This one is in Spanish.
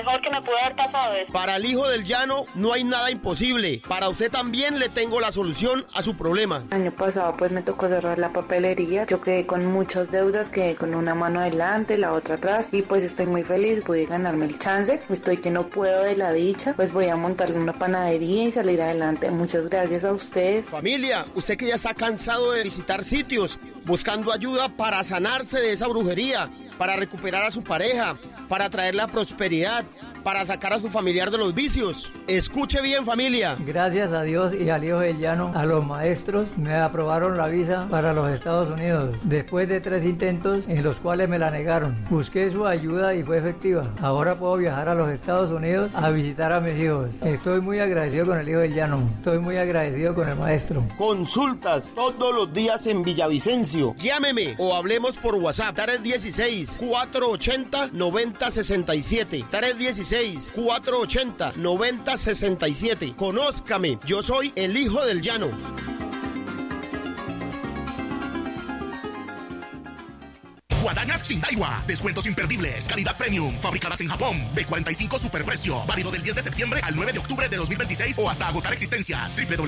mejor que me pudo haber pasado es. Para el hijo del llano no hay nada imposible. Para usted también le tengo la solución a su problema. El año pasado pues me tocó cerrar la papelería. Yo quedé con muchas deudas, quedé con una mano adelante, la otra atrás y pues estoy muy feliz, pude ganarme el chance. Estoy que no puedo de la dicha, pues voy a montarle una panadería y salir adelante. Muchas gracias a ustedes. Familia, usted que ya está cansado de visitar sitios, buscando ayuda para sanarse de esa brujería, para recuperar a su pareja, para traer la prosperidad, para sacar a su familiar de los vicios. Escuche bien, familia. Gracias a Dios y al Hijo del Llano, a los maestros, me aprobaron la visa para los Estados Unidos. Después de 3 intentos en los cuales me la negaron. Busqué su ayuda y fue efectiva. Ahora puedo viajar a los Estados Unidos a visitar a mis hijos. Estoy muy agradecido con el Hijo del Llano. Estoy muy agradecido con el maestro. Consultas todos los días en Villavicencio. Llámeme o hablemos por WhatsApp. 316-480-9067. 316-480-9067. Conózcame, yo soy el Hijo del Llano. Guadañas Shindaiwa, descuentos imperdibles, calidad premium, fabricadas en Japón, B45 superprecio, válido del 10 de septiembre al 9 de octubre de 2026 o hasta agotar existencias.